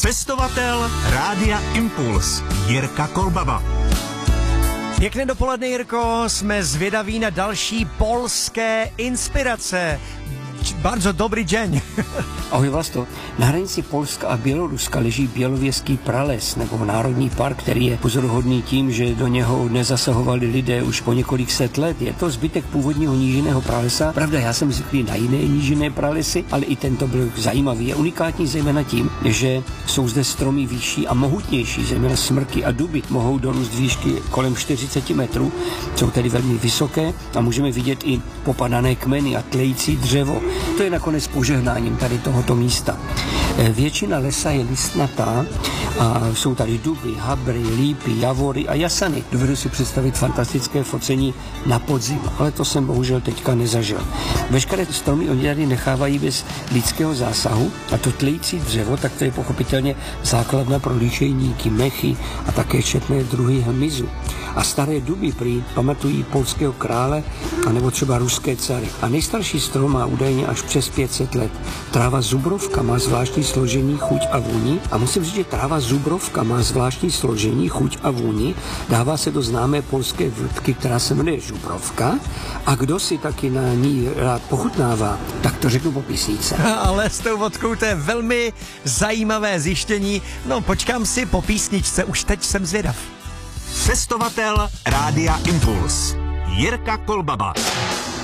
Cestovatel Rádia Impuls Jirka Kolbaba. Pěkné dopoledne, Jirko, jsme zvědaví na další polské inspirace. Bardzo dobrý den. Ahoj Vlasto. Na hranici Polska a Běloruska leží Bělověský prales, nebo národní park, který je pozoruhodný tím, že do něho nezasahovali lidé už po několik set let. Je to zbytek původního nížinného pralesa. Pravda, já jsem zvyklý na jiné nížinné pralesy, ale i tento byl zajímavý. Je unikátní zejména tím, že jsou zde stromy vyšší a mohutnější, zejména smrky a duby mohou dorůst výšky kolem 40 metrů, jsou tedy velmi vysoké a můžeme vidět i popadané kmeny a tlející dřevo. To je nakonec požehnáním tady tohoto místa. Většina lesa je listnatá a jsou tady duby, habry, lípy, javory a jasany. Dovedu si představit fantastické focení na podzim, ale to jsem bohužel teďka nezažil. Veškeré stromy oni tady nechávají bez lidského zásahu a to tlející dřevo, tak to je pochopitelně základna pro líšejníky, mechy a také četné druhy hmyzu. A staré duby prý pamatují polského krále anebo třeba ruské cary. A nejstarší strom má údajně až přes 500 let. Tráva zubrovka má zvláštní složení, chuť a vůni. A musím říct, že tráva zubrovka má zvláštní složení, chuť a vůni. Dává se do známé polské vltky, která se jmenuje žubrovka. A kdo si taky na ní rád pochutnává, tak to řeknu po písničce. Ale s tou vodkou to je velmi zajímavé zjištění. No, počkám si po písničce, už teď jsem zvědav. Cestovatel Rádia Impuls Jirka Kolbaba.